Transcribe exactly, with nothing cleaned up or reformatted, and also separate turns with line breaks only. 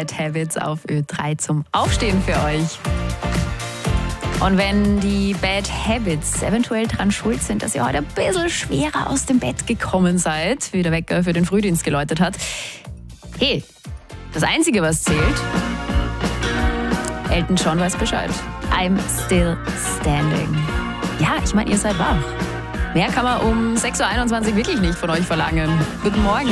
Bad Habits auf Ö drei zum Aufstehen für euch. Und wenn die Bad Habits eventuell daran schuld sind, dass ihr heute ein bisschen schwerer aus dem Bett gekommen seid, wie der Wecker für den Frühdienst geläutet hat, hey, das Einzige, was zählt, Elton John weiß Bescheid. I'm still standing. Ja, ich meine, ihr seid wach. Mehr kann man um sechs Uhr einundzwanzig wirklich nicht von euch verlangen. Guten Morgen.